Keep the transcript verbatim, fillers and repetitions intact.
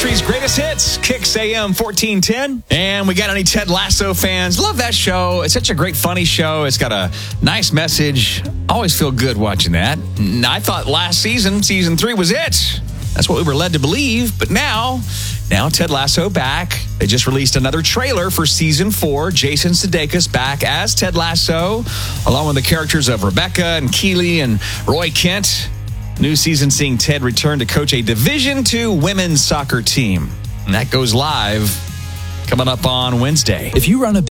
country's greatest hits, Kicks A M fourteen ten. And we got any Ted Lasso fans? Love that show. It's such a great, funny show. It's got a nice message. Always feel good watching that. And I thought last season, season three, was it. That's what we were led to believe. But now, now Ted Lasso back. They just released another trailer for season four. Jason Sudeikis back as Ted Lasso, along with the characters of Rebecca and Keely and Roy Kent. New season seeing Ted return to coach a Division two women's soccer team. And that goes live coming up on Wednesday. If you run a